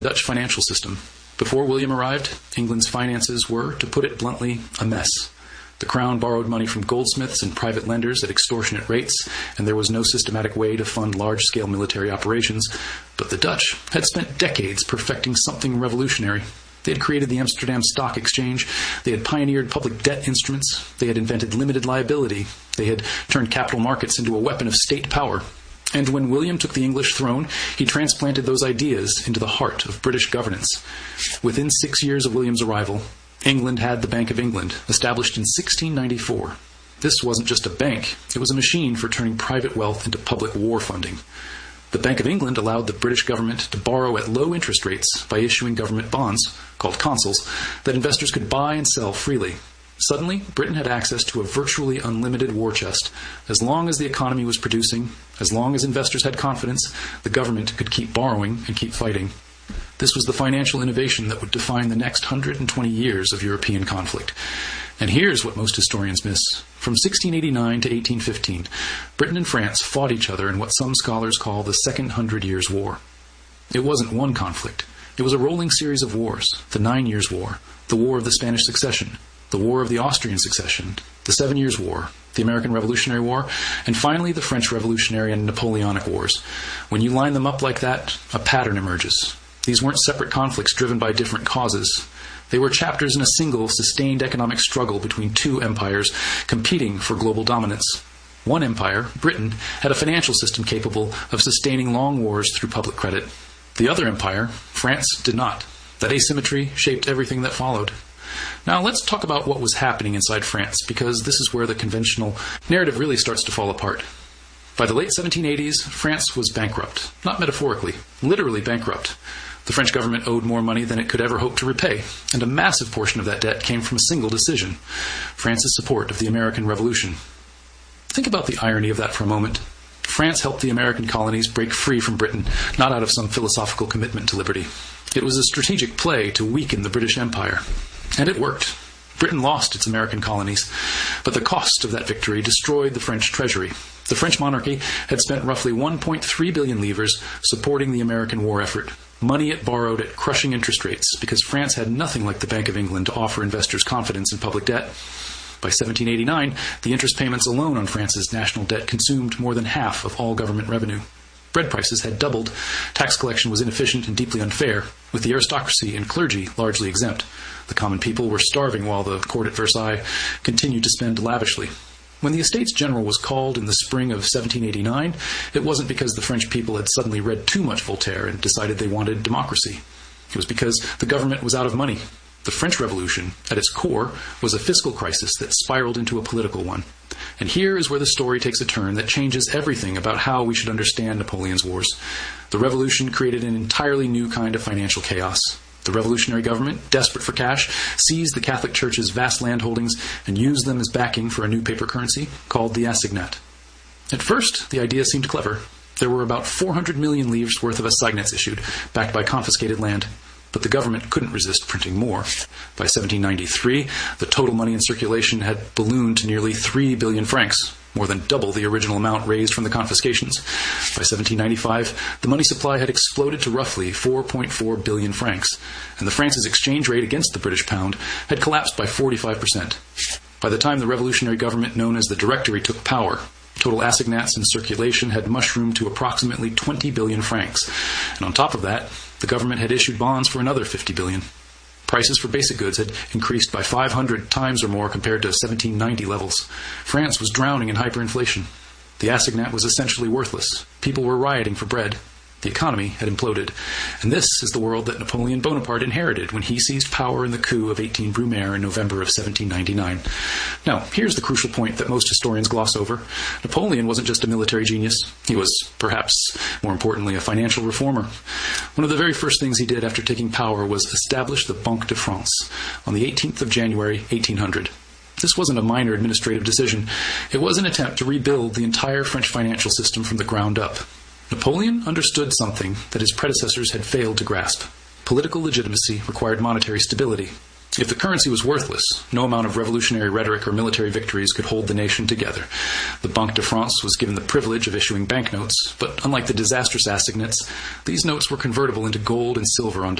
Dutch financial system. Before William arrived, England's finances were, to put it bluntly, a mess. The Crown borrowed money from goldsmiths and private lenders at extortionate rates, and there was no systematic way to fund large-scale military operations. But the Dutch had spent decades perfecting something revolutionary. They had created the Amsterdam Stock Exchange. They had pioneered public debt instruments. They had invented limited liability. They had turned capital markets into a weapon of state power. And when William took the English throne, he transplanted those ideas into the heart of British governance. Within 6 years of William's arrival, England had the Bank of England, established in 1694. This wasn't just a bank, it was a machine for turning private wealth into public war funding. The Bank of England allowed the British government to borrow at low interest rates by issuing government bonds, called consols, that investors could buy and sell freely. Suddenly, Britain had access to a virtually unlimited war chest. As long as the economy was producing, as long as investors had confidence, the government could keep borrowing and keep fighting. This was the financial innovation that would define the next 120 years of European conflict. And here's what most historians miss. From 1689 to 1815, Britain and France fought each other in what some scholars call the Second Hundred Years' War. It wasn't one conflict. It was a rolling series of wars: the 9 Years' War, the War of the Spanish Succession, the War of the Austrian Succession, the 7 Years' War, the American Revolutionary War, and finally the French Revolutionary and Napoleonic Wars. When you line them up like that, a pattern emerges. These weren't separate conflicts driven by different causes. They were chapters in a single, sustained economic struggle between two empires competing for global dominance. One empire, Britain, had a financial system capable of sustaining long wars through public credit. The other empire, France, did not. That asymmetry shaped everything that followed. Now let's talk about what was happening inside France, because this is where the conventional narrative really starts to fall apart. By the late 1780s, France was bankrupt. Not metaphorically, literally bankrupt. The French government owed more money than it could ever hope to repay, and a massive portion of that debt came from a single decision: France's support of the American Revolution. Think about the irony of that for a moment. France helped the American colonies break free from Britain, not out of some philosophical commitment to liberty. It was a strategic play to weaken the British Empire. And it worked. Britain lost its American colonies, but the cost of that victory destroyed the French treasury. The French monarchy had spent roughly 1.3 billion livres supporting the American war effort. Money it borrowed at crushing interest rates, because France had nothing like the Bank of England to offer investors confidence in public debt. By 1789, the interest payments alone on France's national debt consumed more than half of all government revenue. Bread prices had doubled, tax collection was inefficient and deeply unfair, with the aristocracy and clergy largely exempt. The common people were starving while the court at Versailles continued to spend lavishly. When the Estates General was called in the spring of 1789, it wasn't because the French people had suddenly read too much Voltaire and decided they wanted democracy. It was because the government was out of money. The French Revolution, at its core, was a fiscal crisis that spiraled into a political one. And here is where the story takes a turn that changes everything about how we should understand Napoleon's wars. The revolution created an entirely new kind of financial chaos. The revolutionary government, desperate for cash, seized the Catholic Church's vast land holdings and used them as backing for a new paper currency called the assignat. At first, the idea seemed clever. There were about 400 million livres worth of assignats issued, backed by confiscated land. But the government couldn't resist printing more. By 1793, the total money in circulation had ballooned to nearly 3 billion francs, more than double the original amount raised from the confiscations. By 1795, the money supply had exploded to roughly 4.4 billion francs, and the francs exchange rate against the British pound had collapsed by 45%. By the time the revolutionary government known as the Directory took power, total assignats in circulation had mushroomed to approximately 20 billion francs, and on top of that, the government had issued bonds for another 50 billion. Prices for basic goods had increased by 500 times or more compared to 1790 levels. France was drowning in hyperinflation. The assignat was essentially worthless. People were rioting for bread. The economy had imploded. And this is the world that Napoleon Bonaparte inherited when he seized power in the coup of 18 Brumaire in November of 1799. Now, here's the crucial point that most historians gloss over. Napoleon wasn't just a military genius. He was, perhaps more importantly, a financial reformer. One of the very first things he did after taking power was establish the Banque de France on the 18th of January, 1800. This wasn't a minor administrative decision. It was an attempt to rebuild the entire French financial system from the ground up. Napoleon understood something that his predecessors had failed to grasp. Political legitimacy required monetary stability. If the currency was worthless, no amount of revolutionary rhetoric or military victories could hold the nation together. The Banque de France was given the privilege of issuing banknotes, but unlike the disastrous assignats, these notes were convertible into gold and silver on